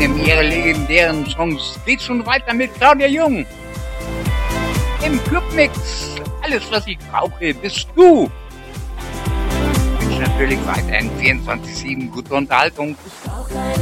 singen ihre legendären Songs. Geht schon weiter mit Claudia Jung. Im Clubmix, alles was ich brauche, bist du. Ich wünsche natürlich weiterhin 24/7 gute Unterhaltung.